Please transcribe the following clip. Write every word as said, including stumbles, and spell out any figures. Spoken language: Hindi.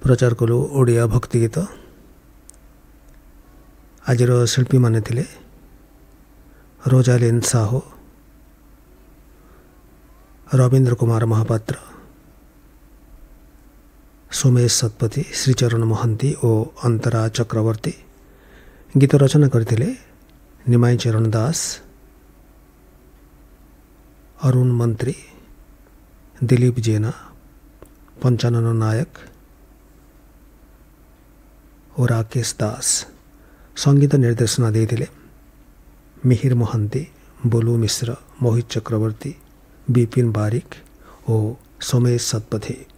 प्रचार कलु ओडिया भक्ति गीत। आजिर शिल्पी माने थिले रोजालिन साहो, रवीन्द्र कुमार महापात्र, सोमेश सतपथी, श्रीचरण महंती और अंतरा चक्रवर्ती। गीत रचना करथिले निमाई चरण दास, अरुण मंत्री, दिलीप जेना, पंचानन नायक और राकेश दास। संगीत निर्देशना देथिले मिहिर महंती, बोलू मिश्र, मोहित चक्रवर्ती, बिपिन बारिक और सोमेश सतपथी।